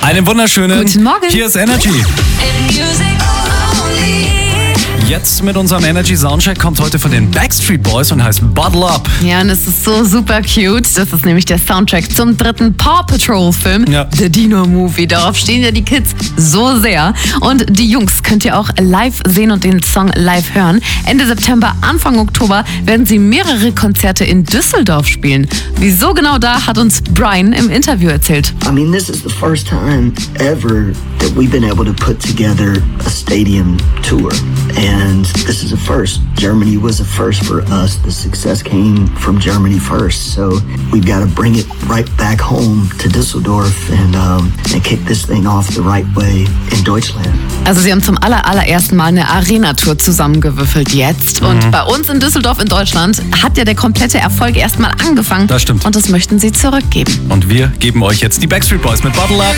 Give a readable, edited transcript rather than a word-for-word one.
Einen wunderschönen Guten Morgen. Hier ist Energy. Jetzt mit unserem Energy Soundcheck kommt heute von den Backstreet Boys und heißt Bottle Up. Ja, und es ist so super cute. Das ist nämlich der Soundtrack zum 3. Paw Patrol Film, Ja. The Dino Movie. Darauf stehen ja die Kids so sehr. Und die Jungs könnt ihr auch live sehen und den Song live hören. Ende September, Anfang Oktober werden sie mehrere Konzerte in Düsseldorf spielen. Wieso genau da, hat uns Brian im Interview erzählt. I mean, this is the first time ever that we've been able to put together a stadium tour. And this is a first. Germany was a first for us. The success came from Germany first. So we've got to bring it right back home to Düsseldorf and kick this thing off the right way in Deutschland. Also sie haben zum allerersten Mal eine Arena-Tour zusammengewürfelt jetzt. Und bei uns in Düsseldorf in Deutschland hat ja der komplette Erfolg erstmal angefangen. Das stimmt. Und das möchten sie zurückgeben. Und wir geben euch jetzt die Backstreet Boys mit Bottle Up.